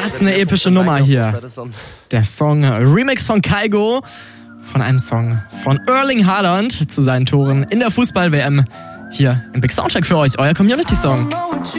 Was eine epische Nummer hier. Der Song Remix von Kygo von einem Song von Erling Haaland zu seinen Toren in der Fußball-WM. Hier im Big Soundcheck für euch, euer Community-Song.